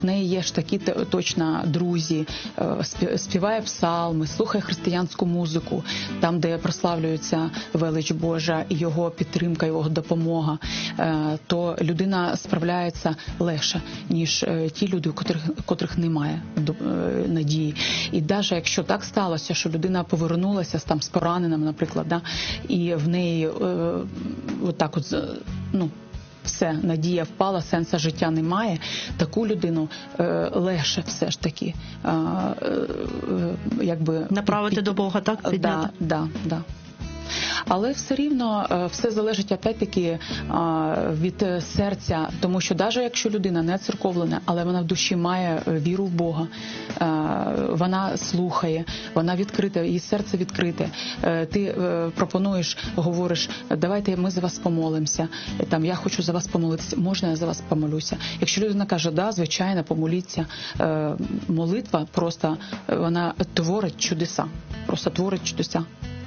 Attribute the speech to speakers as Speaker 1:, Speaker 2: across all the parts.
Speaker 1: В неї є ж такі точно друзі, співає псалми, слухає християнську музику, там, де прославлюється велич Божа і його підтримка, його допомога, то людина справляється легше, ніж ті люди, у котрих немає надії. І навіть якщо так сталося, що людина повернулася там з пораненим, наприклад, да, і в неї отак от, все, надія впала, сенсу життя немає, таку людину легше все ж таки
Speaker 2: направити до Бога, так? Підняти?
Speaker 1: Да. Але все рівно все залежить опять-таки від серця, тому що навіть якщо людина не церковлена, але вона в душі має віру в Бога, вона слухає, вона відкрита, її серце відкрите. Ти пропонуєш, говориш, давайте ми за вас помолимося, там, я хочу за вас помолитися, можна я за вас помолюся? Якщо людина каже, да, звичайно, помоліться, молитва просто, вона творить чудеса, просто творить чудеса.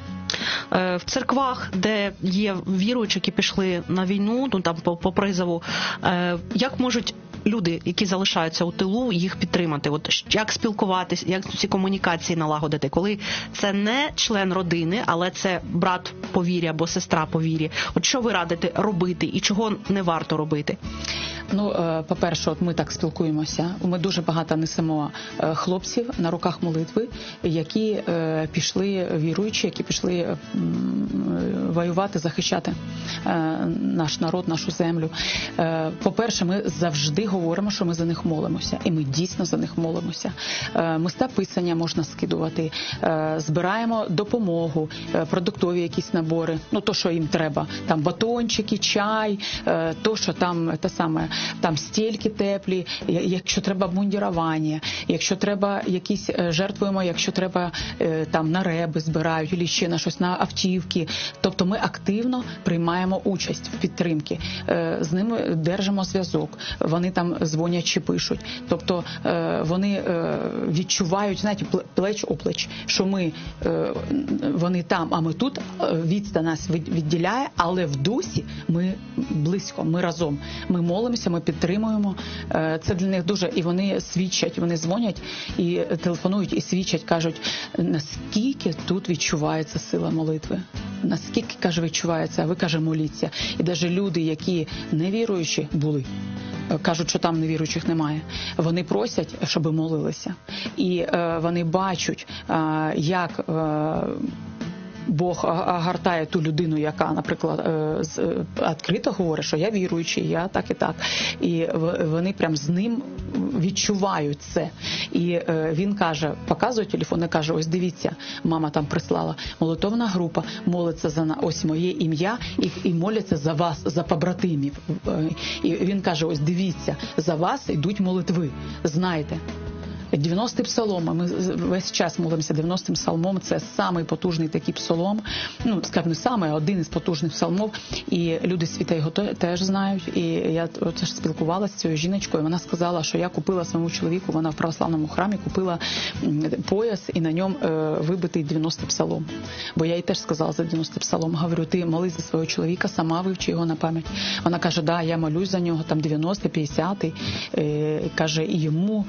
Speaker 2: В церквах, де є віруючі, які пішли на війну, там по призову, як можуть люди, які залишаються у тилу, їх підтримати? От як спілкуватись, як ці комунікації налагодити, коли це не член родини, але це брат по вірі або сестра по вірі? От що ви радите робити і чого не варто робити?
Speaker 1: По-перше, от ми так спілкуємося. Ми дуже багато несемо хлопців на руках молитви, які пішли, віруючі, які пішли воювати, захищати наш народ, нашу землю. По-перше, ми завжди говоримо, що ми за них молимося. І ми дійсно за них молимося. Места писання можна скидувати. Збираємо допомогу, продуктові якісь набори, то, що їм треба. Там батончики, чай, то, що там, те саме, там стільки теплі, якщо треба обмундірування, якщо треба якісь жертвуємо, якщо треба там на реби збирають, або ще на щось, на автівки. Тобто ми активно приймаємо участь в підтримці. З ними держимо зв'язок. Вони там дзвонять чи пишуть. Тобто вони відчувають, знаєте, плеч-оплеч, що вони там, а ми тут, відстань нас відділяє, але в дусі ми близько, ми разом. Ми молимося, ми підтримуємо. Це для них дуже, і вони свідчать, вони дзвонять і телефонують, і свідчать, кажуть, наскільки тут відчувається сила молитви. Наскільки, каже, відчувається, а ви, каже, моліться. І навіть люди, які невіруючі були, кажуть, що там невіруючих немає. Вони просять, щоб молилися. І вони бачать, як Бог огортає ту людину, яка, наприклад, відкрито говорить, що я віруючий, я так і так. І вони прям з ним відчувають це. І він каже, показує телефон і каже, ось дивіться, мама там прислала, молитовна група молиться за ось моє ім'я і моляться за вас, за побратимів. І він каже, ось дивіться, за вас йдуть молитви, знаєте. 90-й псалом, ми весь час молимося 90-м псалмом, це самий потужний такий псалом, скажімо, не самий, а один із потужних псалмов, і люди світа його теж знають, і я теж спілкувалася з цією жіночкою, вона сказала, що я купила своєму чоловіку, вона в православному храмі купила пояс, і на ньому вибитий 90-й псалом, бо я їй теж сказала за 90-й псалом, говорю, ти молись за свого чоловіка, сама вивчи його на пам'ять. Вона каже, да, я молюсь за нього, там 90-й, 50-й, каже, і йому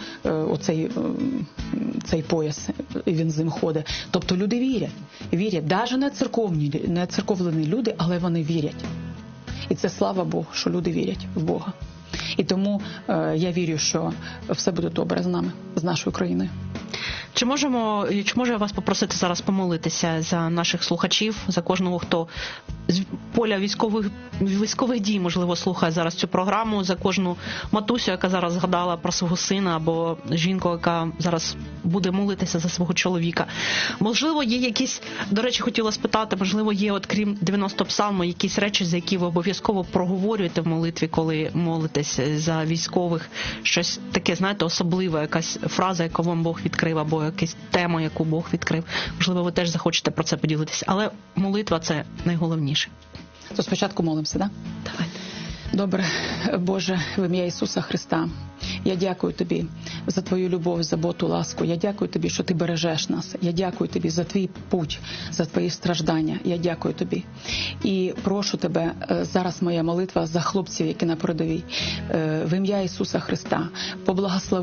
Speaker 1: цей пояс, і він з ним ходить. Тобто люди вірять, навіть не церковлені люди, але вони вірять. І це слава Богу, що люди вірять в Бога. І тому я вірю, що все буде добре з нами, з нашою країною.
Speaker 2: Чи можу я вас попросити зараз помолитися за наших слухачів, за кожного, хто з поля військових дій, можливо, слухає зараз цю програму, за кожну матусю, яка зараз згадала про свого сина, або жінку, яка зараз буде молитися за свого чоловіка. Можливо, є якісь, до речі, хотіла спитати, можливо, є, от крім 90-го псалму, якісь речі, за які ви обов'язково проговорюєте в молитві, коли молитесь за військових, щось таке, знаєте, особливе, якась фраза, яку вам Бог відкрив, або якась тема, яку Бог відкрив. Можливо, ви теж захочете про це поділитися. Але молитва – це найголовніше.
Speaker 1: То спочатку молимося, так?
Speaker 2: Давайте.
Speaker 1: Добре, Боже, в ім'я Ісуса Христа, я дякую Тобі за Твою любов, заботу, ласку. Я дякую Тобі, що Ти бережеш нас. Я дякую Тобі за Твій путь, за Твої страждання. Я дякую Тобі. І прошу Тебе, зараз моя молитва за хлопців, які на передовій. В ім'я Ісуса Христа, поблагослови